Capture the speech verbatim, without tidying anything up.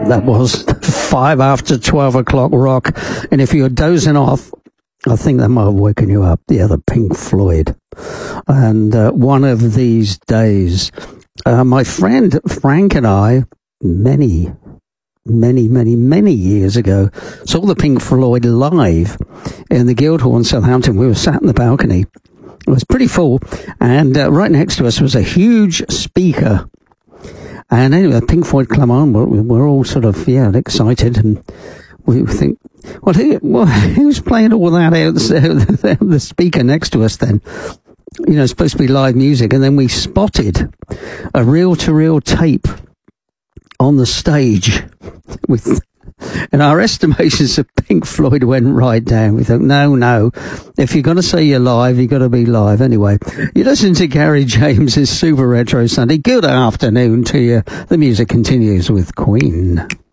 that was five after twelve o'clock rock. And if you're dozing off, I think that might have woken you up. Yeah, the Pink Floyd. And uh, one of these days, uh, my friend Frank and I, many, many, many, many years ago, saw the Pink Floyd live in the Guildhall in Southampton. We were sat in the balcony. It was pretty full. And uh, right next to us was a huge speaker. And anyway, Pink Floyd come on. We're, we're all sort of, yeah, excited. And we think, well, who, well who's playing all that out the, the speaker next to us then? You know, it's supposed to be live music. And then we spotted a reel-to-reel tape on the stage with, and our estimations of Pink Floyd went right down. We thought, no, no, if you're going to say you're live, you've got to be live. Anyway, you listen to Gary James's Super Retro Sunday. Good afternoon to you. The music continues with Queen.